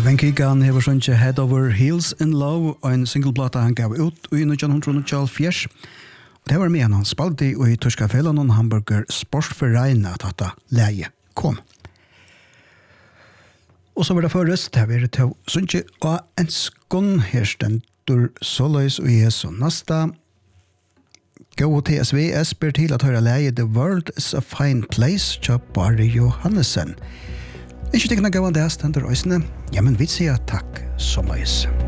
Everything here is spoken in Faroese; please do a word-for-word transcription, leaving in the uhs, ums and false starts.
Kevin Keegan hever sjunget Head Over Heels in Love, og en singleplata han gav ut i nitjan níggjuogfjøruti. Det var med han spalte i tyska felen og Hamburger Sportverein at dette leie kom. Og så var det først, det var det til sjunget og en skån her stendur Solois og Jesu nasta. Gå til S V S ber til at høre leie The World is a Fine Place til Barry Johannessen. Ikke tenk noe av det stendur øysene. Ja, men vi sier takk så mye.